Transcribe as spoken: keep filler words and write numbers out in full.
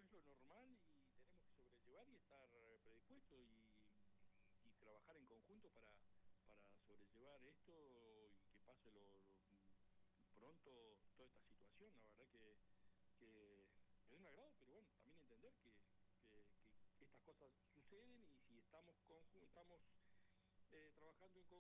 es lo normal y tenemos que sobrellevar y estar predispuestos y, y trabajar en conjunto para, para sobrellevar esto y que pase lo, lo pronto toda esta situación. La verdad que, que es un agrado, pero bueno, también entender que, que, que estas cosas suceden y si estamos, conjun estamos eh, trabajando en conjunto,